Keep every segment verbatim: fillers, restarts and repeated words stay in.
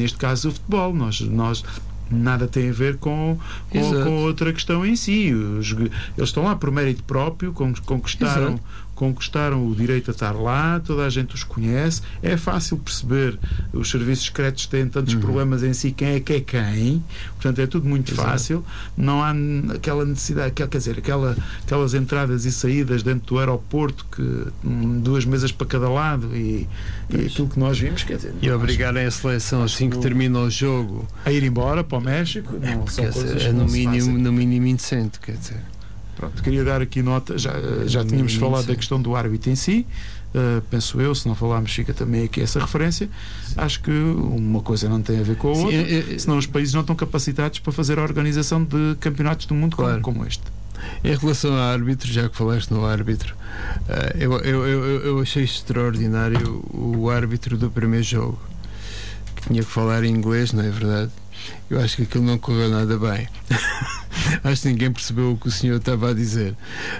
neste caso o futebol. Nós, nós nada tem a ver com, com, com outra questão em si. Os, eles estão lá por mérito próprio, conquistaram, conquistaram o direito a estar lá, toda a gente os conhece, é fácil perceber, os serviços secretos têm tantos uhum. problemas em si, quem é que é quem, portanto é tudo muito Exato. Fácil, não há aquela necessidade, quer dizer, aquela, aquelas entradas e saídas dentro do aeroporto, que duas mesas para cada lado, e, e aquilo que nós vimos, quer dizer, e obrigarem a seleção assim que termina o jogo a ir embora para o México, não, são quer coisas dizer, é no mínimo, no mínimo indecente, quer dizer. Pronto, queria dar aqui nota, já, já tínhamos falado da questão do árbitro em si, uh, penso eu, se não falarmos fica também aqui essa referência. Sim. Acho que uma coisa não tem a ver com a outra, Sim, é, é, senão os países não estão capacitados para fazer a organização de campeonatos do mundo claro. como, como este. Em relação ao árbitro, já que falaste no árbitro, uh, eu, eu, eu, eu achei extraordinário o árbitro do primeiro jogo, que tinha que falar em inglês, não é verdade? Eu acho que aquilo não correu nada bem. Acho que ninguém percebeu o que o senhor estava a dizer.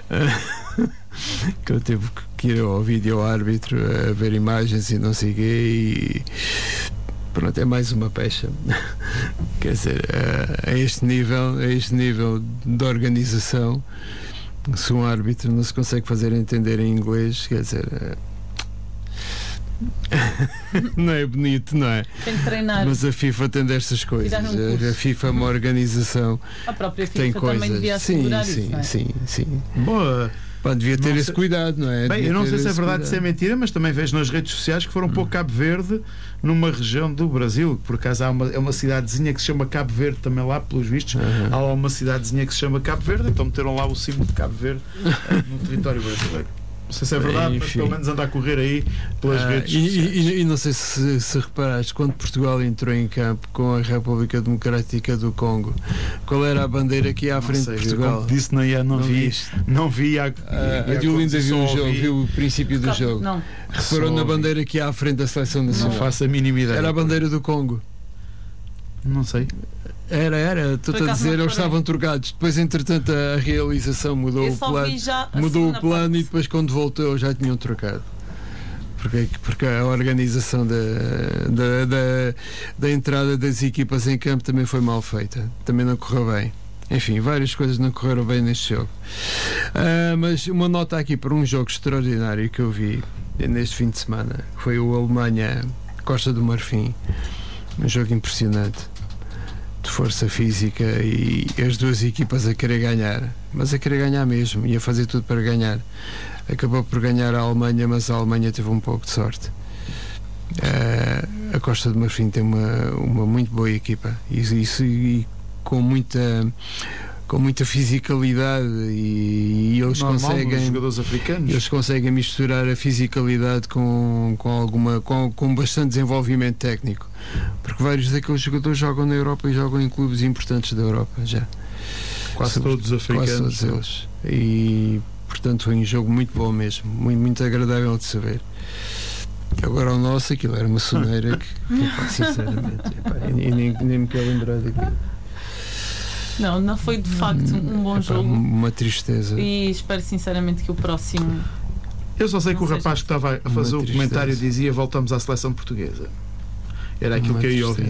Que eu teve que ir ao vídeo árbitro a ver imagens e não sei o quê, e pronto, é mais uma pecha. Quer dizer, a este nível, a este nível de organização, se um árbitro não se consegue fazer entender em inglês, quer dizer, não é bonito, não é? Tem que treinar. Mas a FIFA tem destas coisas. Um a FIFA é uma organização a própria que FIFA tem também coisas. devia sim, assegurar sim, isso, não é? sim, sim. Boa. Pá, devia ter não esse sei, cuidado, não é? Bem, devia eu não sei se é verdade cuidado. se é mentira, mas também vejo nas redes sociais que foram hum. pôr Cabo Verde numa região do Brasil. Por acaso há uma, é uma cidadezinha que se chama Cabo Verde também lá, pelos vistos. Uhum. Há lá uma cidadezinha que se chama Cabo Verde, então meteram lá o símbolo de Cabo Verde no território brasileiro. Não sei se é verdade, Enfim. mas pelo menos anda a correr aí pelas ah, redes e, sociais. E, e não sei se, se reparaste, quando Portugal entrou em campo com a República Democrática do Congo, qual era a bandeira que ia à frente sei, de Portugal? Como disse, não, ia, não, não vi. Não vi. A, a, a Julinda viu o jogo, viu o princípio do jogo. Não. Reparou na bandeira que ia à frente da seleção nacional. Não faço a mínima ideia. Era a bandeira do Congo. Não sei. Era, era, estou a dizer, eles estavam trocados. Depois, entretanto, a realização mudou o plano, mudou o plano parte. E depois, quando voltou, já tinham trocado. Porque, porque a organização da, da, da, da entrada das equipas em campo também foi mal feita. Também não correu bem. Enfim, várias coisas não correram bem neste jogo. Uh, mas uma nota aqui para um jogo extraordinário que eu vi neste fim de semana. Foi o Alemanha-Costa do Marfim. Um jogo impressionante. De força física e as duas equipas a querer ganhar, mas a querer ganhar mesmo e a fazer tudo para ganhar. Acabou por ganhar a Alemanha, mas a Alemanha teve um pouco de sorte. Uh, a Costa do Marfim tem uma, uma muito boa equipa e, isso, e com muita com muita fisicalidade e, e eles Normal, conseguem jogadores africanos. Eles conseguem misturar a fisicalidade com, com alguma com, com bastante desenvolvimento técnico, porque vários daqueles jogadores jogam na Europa e jogam em clubes importantes da Europa já. Quase Sobre, todos os africanos. Quase todos eles. E portanto foi um jogo muito bom mesmo, muito, muito agradável de saber. Agora o nosso, aquilo era uma soneira que, epá, sinceramente, epá, e nem, nem me quero lembrar daquilo. Não, não foi de facto um bom Epá, jogo. Uma tristeza. E espero sinceramente que o próximo. Eu só sei que o seja. rapaz que estava a fazer o comentário dizia: voltamos à seleção portuguesa. Era aquilo uma que eu ia ouvir.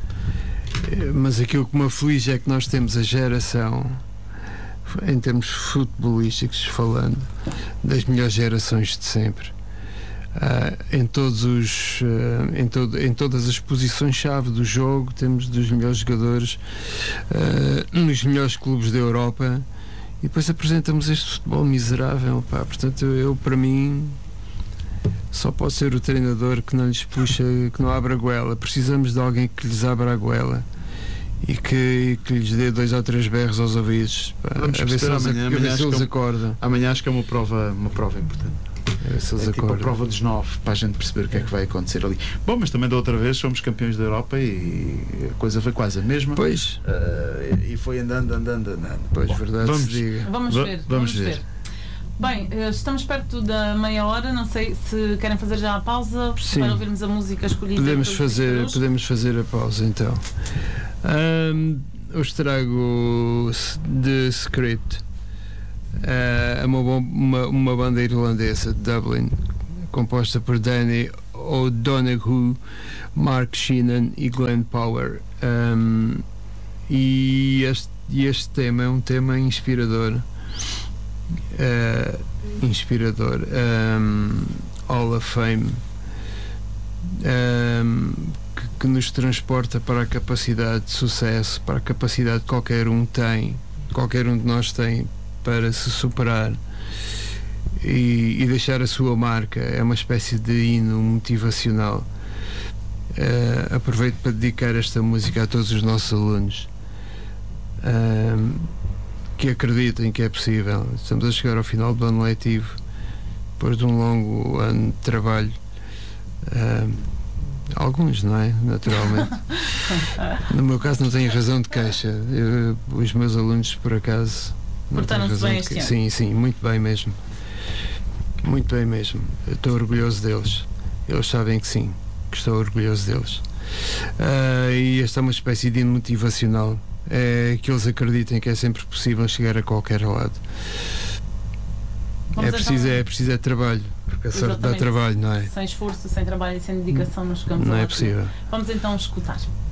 Mas aquilo que me aflige é que nós temos a geração, em termos futebolísticos falando, das melhores gerações de sempre. Uh, em todos os uh, em, todo, em todas as posições-chave do jogo temos dos melhores jogadores uh, nos melhores clubes da Europa e depois apresentamos este futebol miserável, pá. Portanto eu, eu para mim só pode ser o treinador que não lhes puxa, que não abre a goela. Precisamos de alguém que lhes abra a goela e que, que lhes dê dois ou três berros aos ouvidos, pá, a ver se eles, amanhã, a, amanhã ver se eles acordam. Amanhã acho que é uma prova, uma prova importante. É, é tipo a prova dos nove, para a gente perceber o que é que vai acontecer ali. Bom, mas também da outra vez somos campeões da Europa e a coisa foi quase a mesma. Pois. Uh, e foi andando, andando, andando. Pois, Bom, verdade. Vamos, se diga. vamos ver. Vamos, vamos ver. ver. Bem, estamos perto da meia hora. Não sei se querem fazer já a pausa. Sim. Para ouvirmos a música escolhida. Podemos fazer, podemos fazer a pausa então. Um, eu estrago The Script. É uma, uma, uma banda irlandesa de Dublin, composta por Danny O'Donoghue, Mark Sheenan e Glenn Power. Um, e este, este tema é um tema inspirador, uh, inspirador, um, Hall of Fame, um, que, que nos transporta para a capacidade de sucesso, para a capacidade que qualquer um tem, qualquer um de nós tem para se superar e, e deixar a sua marca. É uma espécie de hino motivacional. Uh, aproveito para dedicar esta música a todos os nossos alunos, uh, que acreditem que é possível. Estamos a chegar ao final do ano letivo, depois de um longo ano de trabalho. Uh, alguns, não é? Naturalmente. No meu caso não tenho razão de queixa. Eu, os meus alunos, por acaso, portaram-se bem este que... ano. Sim, sim, muito bem mesmo. Muito bem mesmo. Eu estou orgulhoso deles. Eles sabem que sim, que estou orgulhoso deles. Uh, e esta é uma espécie de hino motivacional. É que eles acreditem que é sempre possível chegar a qualquer lado. É preciso, então, é preciso é trabalho, porque a sorte dá trabalho, não é? Sem esforço, sem trabalho e sem dedicação não chegamos não a é possível. Vamos então escutar.